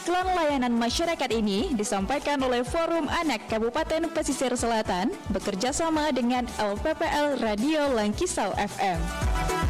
Iklan layanan masyarakat ini disampaikan oleh Forum Anak Kabupaten Pesisir Selatan bekerja sama dengan LPPL Radio Langkisau FM.